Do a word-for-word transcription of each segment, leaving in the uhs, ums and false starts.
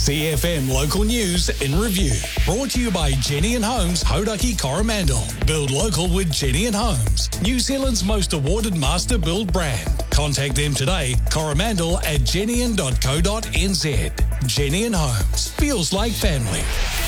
C F M Local News in Review. Brought to you by Jenny and Homes, Hauraki Coromandel. Build local with Jenny and Homes, New Zealand's most awarded master build brand. Contact them today, coromandel at jenny dot co dot n z. Jenny and Homes. Feels like family.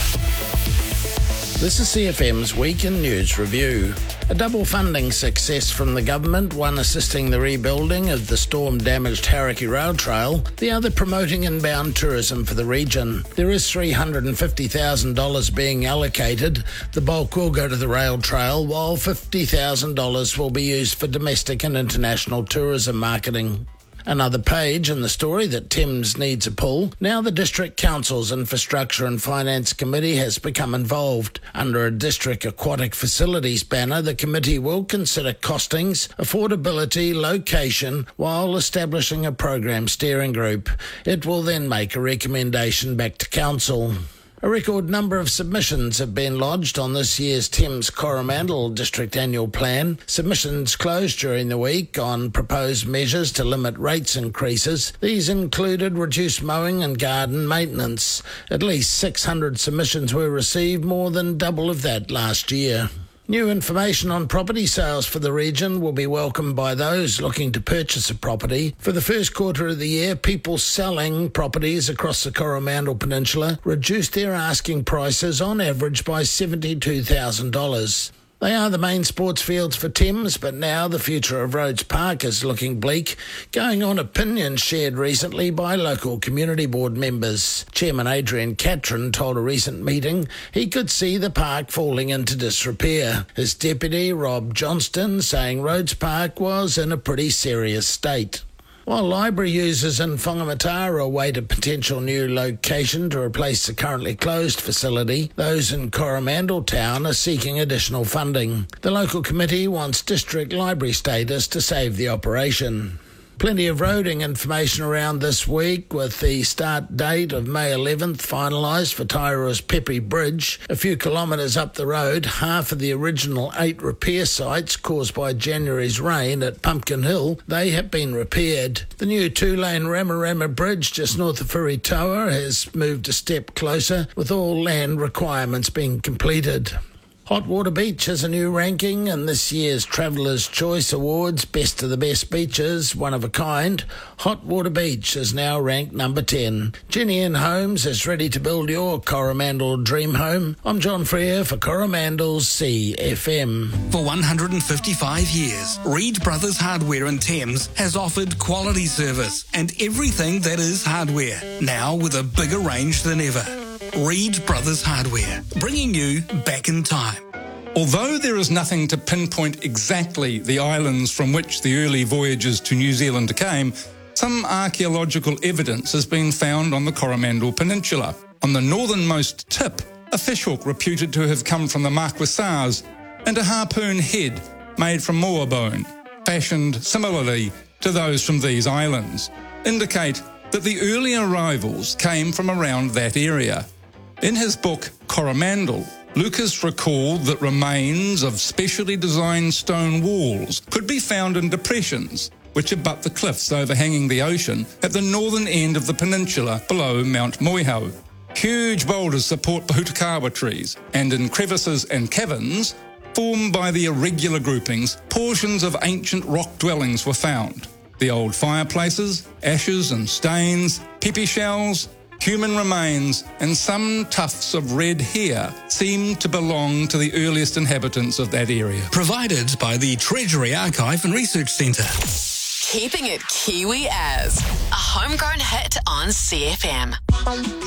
This is C F M's Week in News Review. A double funding success from the government, one assisting the rebuilding of the storm-damaged Hauraki Rail Trail, the other promoting inbound tourism for the region. There is three hundred fifty thousand dollars being allocated. The bulk will go to the rail trail, while fifty thousand dollars will be used for domestic and international tourism marketing. Another page in the story that Thames needs a pull. Now the District Council's Infrastructure and Finance Committee has become involved. Under a District Aquatic Facilities banner, the committee will consider costings, affordability, location, while establishing a program steering group. It will then make a recommendation back to Council. A record number of submissions have been lodged on this year's Thames Coromandel District Annual Plan. Submissions closed during the week on proposed measures to limit rates increases. These included reduced mowing and garden maintenance. At least six hundred submissions were received, more than double of that last year. New information on property sales for the region will be welcomed by those looking to purchase a property. For the first quarter of the year, people selling properties across the Coromandel Peninsula reduced their asking prices on average by seventy-two thousand dollars. They are the main sports fields for Thames, but now the future of Rhodes Park is looking bleak, going on opinions shared recently by local community board members. Chairman Adrian Catron told a recent meeting he could see the park falling into disrepair. His deputy, Rob Johnston, saying Rhodes Park was in a pretty serious state. While library users in Whangamatara await a potential new location to replace the currently closed facility, those in Coromandel Town are seeking additional funding. The local committee wants district library status to save the operation. Plenty of roading information around this week, with the start date of May eleventh finalised for Tairoa's Pepe Bridge. A few kilometres up the road, half of the original eight repair sites caused by January's rain at Pumpkin Hill, they have been repaired. The new two-lane Ramarama Bridge just north of Furitoa has moved a step closer, with all land requirements being completed. Hot Water Beach has a new ranking in this year's Traveller's Choice Awards, Best of the Best Beaches, one of a kind. Hot Water Beach is now ranked number ten. Jenny and Homes is ready to build your Coromandel dream home. I'm John Freer for Coromandel's C F M. For one hundred fifty-five years, Reed Brothers Hardware in Thames has offered quality service and everything that is hardware, now with a bigger range than ever. Reed Brothers Hardware, bringing you back in time. Although there is nothing to pinpoint exactly the islands from which the early voyagers to New Zealand came, some archaeological evidence has been found on the Coromandel Peninsula. On the northernmost tip, a fishhook reputed to have come from the Marquesas, and a harpoon head made from moa bone, fashioned similarly to those from these islands, indicate that the early arrivals came from around that area. In his book, Coromandel, Lucas recalled that remains of specially designed stone walls could be found in depressions which abut the cliffs overhanging the ocean at the northern end of the peninsula below Mount Moihau. Huge boulders support Pahutakawa trees, and in crevices and caverns, formed by the irregular groupings, portions of ancient rock dwellings were found. The old fireplaces, ashes and stains, pepe shells, human remains, and some tufts of red hair seem to belong to the earliest inhabitants of that area. Provided by the Treasury Archive and Research Centre. Keeping it Kiwi as a homegrown hit on C F M.